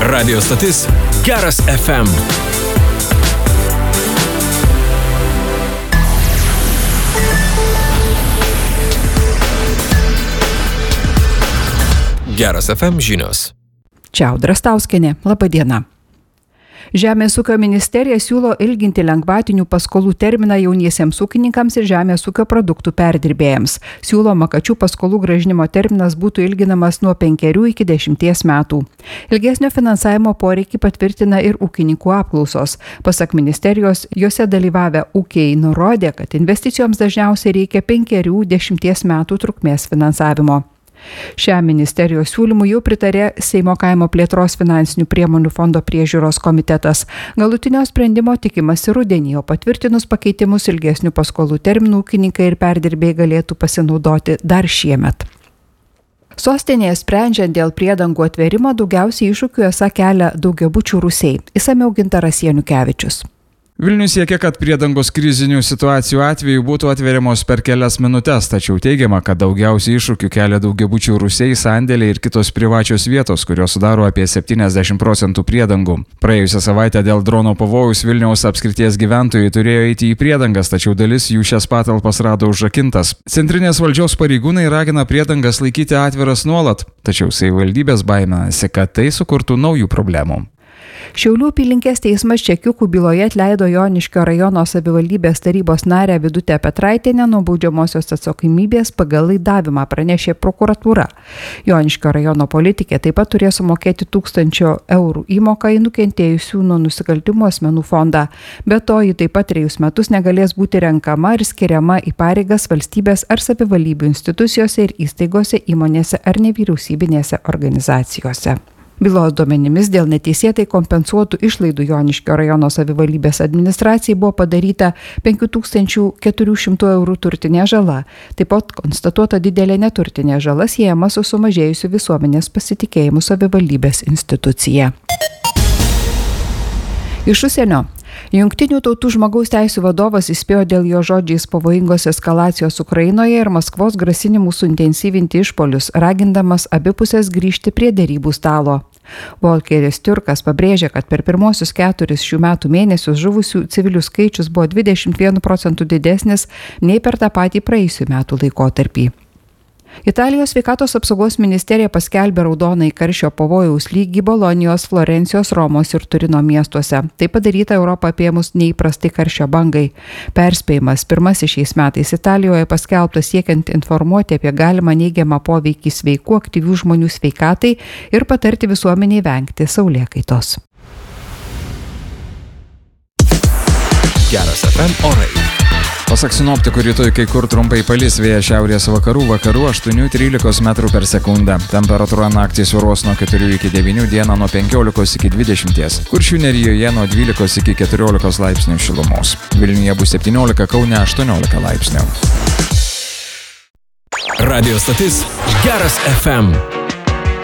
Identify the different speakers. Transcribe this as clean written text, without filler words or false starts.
Speaker 1: Radio stotis Geras FM. Geras FM žinios.
Speaker 2: Čia Audra Stauskienė. Labą dieną. Žemės ūkio ministerija siūlo ilginti lengvatinių paskolų terminą jauniesiems ūkininkams ir žemės ūkio produktų perdirbėjams. Siūloma, kad šių paskolų grąžinimo terminas būtų ilginamas nuo 5 iki 10 metų. Ilgesnio finansavimo poreikį patvirtina ir ūkininkų apklausos. Pasak ministerijos, jose dalyvavę ūkiai nurodė, kad investicijoms dažniausiai reikia 5-10 metų trukmės finansavimo. Šiam ministerijos siūlymui jau pritarė Seimo kaimo plėtros finansinių priemonių fondo priežiūros komitetas. Galutinio sprendimo tikimasi rudenį, o patvirtinus pakeitimus ilgesnių paskolų terminų ūkininkai ir perdirbėjai galėtų pasinaudoti dar šiemet. Sostinėje sprendžiant dėl priedangų atvėrimo daugiausiai iššūkių esą kelia daugiabučių rūsiai. Išsamiau Gintaras Janukevičius.
Speaker 3: Vilnius siekia, kad priedangos krizinių situacijų atveju būtų atveriamos per kelias minutes, tačiau teigiama, kad daugiausiai iššūkių kelia daugiabučių rūsiai, sandėliai ir kitos privačios vietos, kurios sudaro apie 70% priedangų. Praėjusią savaitę dėl drono pavojaus Vilniaus apskrities gyventojai turėjo eiti į priedangas, tačiau dalis jų šias patalpas rado užrakintas. Centrinės valdžios pareigūnai ragina priedangas laikyti atviras nuolat, tačiau savivaldybės baiminasi, kad tai sukurtų naujų problemų.
Speaker 2: Šiaulių apylinkės teismas čekiukų byloje atleido Joniškio rajono savivaldybės tarybos narę Vidutę Petraitienę nuo baudžiamosios atsakomybės pagal laidavimą, pranešė prokuratūra. Joniškio rajono politikė taip pat turės sumokėti 1000 eurų įmoką į nukentėjusių nuo nusikaltimų asmenų fondą. Be to, ji taip pat 3 metus negalės būti renkama ir skiriama į pareigas valstybės ar savivaldybių institucijose ir įstaigose, įmonėse ar nevyriausybinėse organizacijose. Bylos duomenimis dėl neteisėtai kompensuotų išlaidų Joniškio rajono savivaldybės administracijai buvo padaryta 5400 eurų turtinė žala. Taip pat konstatuota didelė neturtinė žala siejama su sumažėjusiu visuomenės pasitikėjimu savivaldybės institucija. Iš užsienio. Jungtinių tautų žmogaus teisių vadovas įspėjo dėl jo žodžiais pavojingos eskalacijos Ukrainoje ir Maskvos grasinimų suintensyvinti išpuolius, ragindamas abi pusės grįžti prie derybų stalo. Volkeris Turkas pabrėžė, kad per pirmosius 4 šių metų mėnesius žuvusių civilių skaičius buvo 21% didesnis nei per tą patį praėjusių metų laikotarpį. Italijos sveikatos apsaugos ministerija paskelbė raudonąjį karščio pavojaus lygį Bolonijos, Florencijos, Romos ir Turino miestuose. Tai padaryta Europą apėmus neįprastai karščio bangai. Perspėjimas pirmasis šiais metais Italijoje paskelbtas siekiant informuoti apie galimą neigiamą poveikį sveikų, aktyvių žmonių sveikatai ir patarti visuomeniai vengti saulėkaitos.
Speaker 1: Geras FM orai.
Speaker 3: Pasak sinoptikų, rytoj kai kur trumpai palis, vėjas šiaurės vakarų 8-13 metrų per sekundę. Temperatūra naktį svyruos nuo 4 iki 9, dieną nuo 15 iki 20. Kuršių nerijoje nuo 12 iki 14 laipsnių šilumos. Vilniuje bus 17, Kaune 18 laipsnių.
Speaker 1: Radio stotis Geras FM.